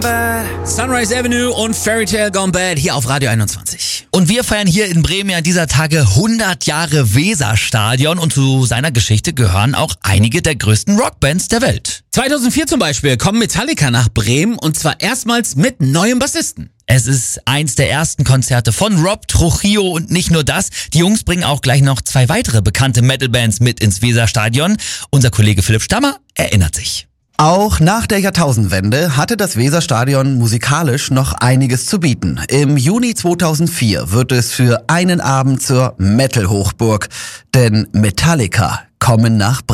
Sunrise Avenue und Fairy Tale Gone Bad hier auf Radio 21. Und wir feiern hier in Bremen ja dieser Tage 100 Jahre Weserstadion und zu seiner Geschichte gehören auch einige der größten Rockbands der Welt. 2004 zum Beispiel kommen Metallica nach Bremen und zwar erstmals mit neuem Bassisten. Es ist eins der ersten Konzerte von Rob Trujillo und nicht nur das, die Jungs bringen auch gleich noch 2 weitere bekannte Metalbands mit ins Weserstadion. Unser Kollege Philipp Stammer erinnert sich. Auch nach der Jahrtausendwende hatte das Weserstadion musikalisch noch einiges zu bieten. Im Juni 2004 wird es für einen Abend zur Metal-Hochburg, denn Metallica kommen nach Bremen.